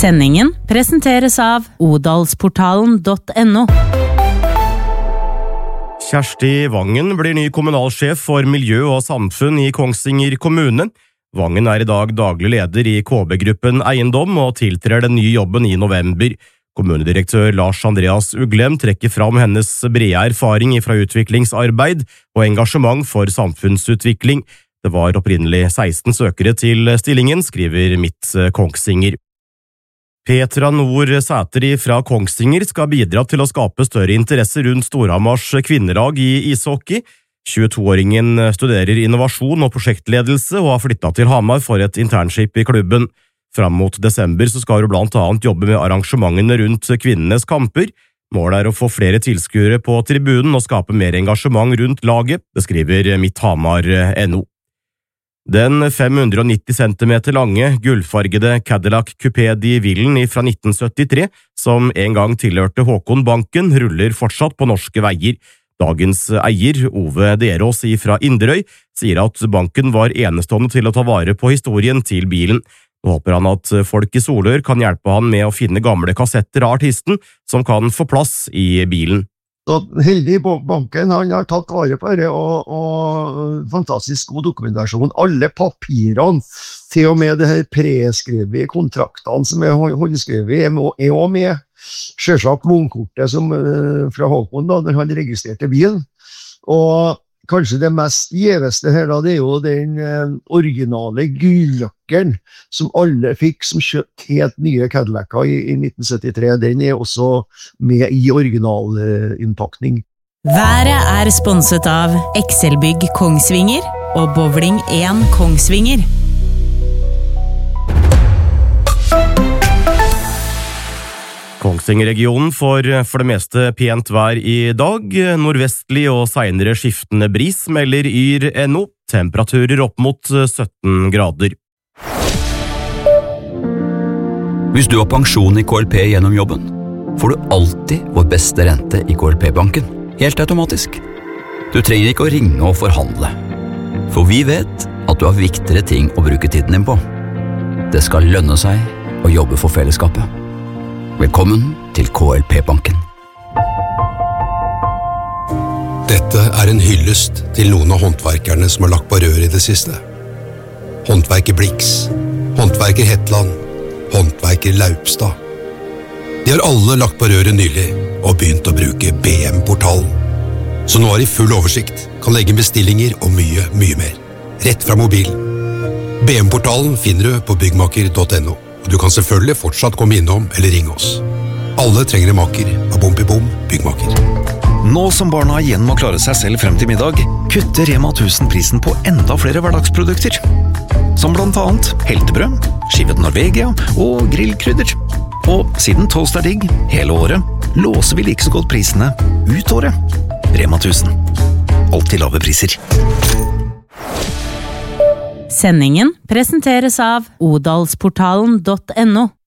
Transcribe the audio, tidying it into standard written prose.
Sendingen presenteres av odalsportalen.no. Kjersti Vangen blir ny kommunalsjef for miljø og samfunn i Kongsvinger kommune. Vangen I dag daglig leder I KB-gruppen Eiendom og tiltrer den nye jobben I november. Kommunedirektør Lars Andreas Uglem trekker fram hennes brede erfaring fra utviklingsarbeid og engasjement for samfunnsutvikling. Det var opprinnelig 16 søkere til stillingen, skriver Mitt Kongsvinger. Petra Nord Sæter fra Kongsvinger skal bidra til å skape større interesse rundt Storhamars kvinnelag I ishockey. 22-åringen studerer innovasjon og prosjektledelse og har flyttet til Hamar for et internship I klubben. Fram mot desember så skal hun blant annet jobbe med arrangementene rundt kvinnenes kamper. Målet å få flere tilskuere på tribunen og skape mer engasjement rundt laget, det skriver Midthamar.no. Den 590 cm lange, gullfargede Cadillac Coupé de Villen fra 1973, som en gang tilhørte Håkon Banken, ruller fortsatt på norske veier. Dagens eier, Ove Derås fra Inderøy, sier at banken var enestående til å ta vare på historien til bilen. Nå håper han at folk I Solør kan hjelpe han med å finne gamle kassetter av artisten som kan få plass I bilen. Så heldig banken, han har tatt vare på det, og fantastisk god dokumentasjon. Alle papirene, til og med det her preskrevet kontraktene som håndskrevet, er også med. Selvsagt vognkortet fra Håkon da, når han registrerte bilen. Og kanskje det mest gjeveste her da, det jo den originale gulljakken som alle fikk som kjøpt helt nye Cadillac'er I 1973. Den også med I originalinnpakning. Været sponset av Excelbygg Kongsvinger og Bowling 1 Kongsvinger. Kongsvinger-regionen får for det meste pent vær I dag. Nordvestlig og senere skiftende bris melder Yr.no. Temperaturer opp mot 17 grader. Hvis du har pensjon I KLP gjennom jobben, får du alltid vår beste rente I KLP-banken, helt automatisk. Du trenger ikke å ringe og forhandle, for vi vet at du har viktigere ting å bruke tiden din på. Det skal lønne seg å jobbe for fellesskapet. Velkommen til KLP-banken. Dette en hyllest til noen av håndverkerne som har lagt på rør I det siste. Håndverker Blix, håndverker Hetland, håndverker Laupstad. De har alle lagt på røret nylig og begynt å bruke BM-portalen. Så nå har de full oversikt, kan legge bestillinger og mye, mye mer. Rett fra mobilen. BM-portalen finner du på byggmaker.no. Og du kan selvfølgelig fortsatt komme innom eller ringe oss. Alle trenger en maker av Bom byggmaker. Nå som barna igjen må klare seg selv frem til middag, kutter Rema 1000 prisen på enda flere hverdagsprodukter. Som blant annet heltebrød, skivet Norvegia og grillkrydder. Og siden toast digg hele året, låser vi like så godt prisene ut året. Rema 1000. Alltid lave priser. Sendingen presenteres av odalsportalen.no.